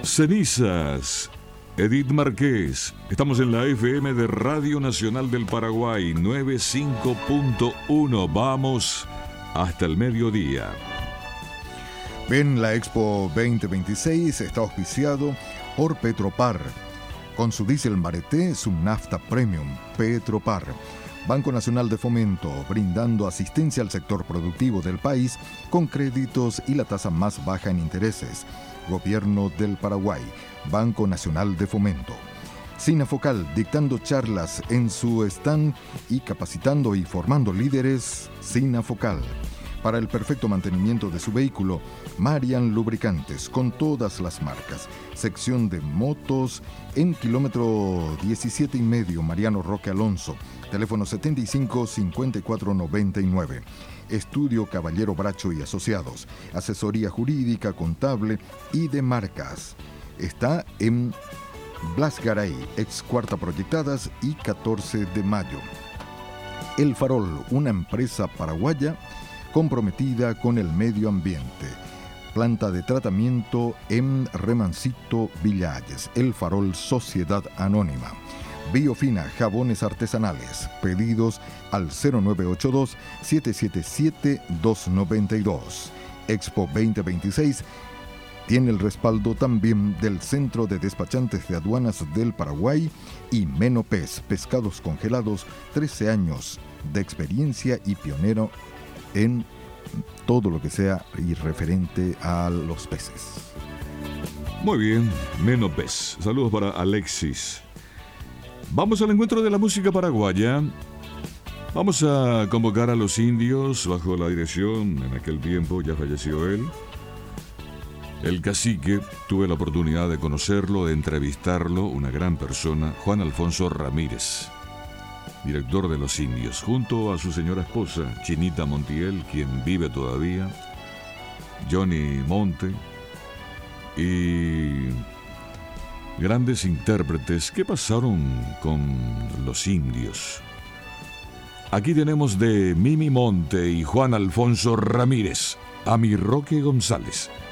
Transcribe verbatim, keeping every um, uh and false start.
Cenizas, Edith Márquez. Estamos en la F M de Radio Nacional del Paraguay, noventa y cinco punto uno. Vamos hasta el mediodía. Bien, la Expo veinte veintiséis está auspiciado por Petropar. Con su diésel Mareté, su nafta premium, Petropar. Banco Nacional de Fomento, brindando asistencia al sector productivo del país con créditos y la tasa más baja en intereses. Gobierno del Paraguay, Banco Nacional de Fomento. Sinafocal, dictando charlas en su stand y capacitando y formando líderes. Sinafocal. Para el perfecto mantenimiento de su vehículo, Marian Lubricantes, con todas las marcas. Sección de motos en kilómetro diecisiete y medio, Mariano Roque Alonso. Teléfono setenta y cinco, cincuenta y cuatro noventa y nueve. Estudio Caballero Bracho y Asociados. Asesoría jurídica, contable y de marcas. Está en Blas Garay, ex Cuarta Proyectadas y catorce de mayo. El Farol, una empresa paraguaya comprometida con el medio ambiente. Planta de tratamiento en Remancito, Villalles. El Farol, Sociedad Anónima. Biofina, jabones artesanales. Pedidos al cero nueve ocho dos, siete siete siete, dos nueve dos. Expo veinte veintiséis tiene el respaldo también del Centro de Despachantes de Aduanas del Paraguay y Menopes, pescados congelados, trece años de experiencia y pionero en todo lo que sea y referente a los peces. Muy bien, Menopes. Saludos para Alexis. Vamos al encuentro de la música paraguaya. Vamos a convocar a los indios bajo la dirección, en aquel tiempo ya falleció él, el cacique. Tuve la oportunidad de conocerlo, de entrevistarlo, una gran persona, Juan Alfonso Ramírez, director de los indios, junto a su señora esposa, Chinita Montiel, quien vive todavía, Johnny Monte y grandes intérpretes que pasaron con los indios. Aquí tenemos de Mimi Monte y Juan Alfonso Ramírez a mi Roque González.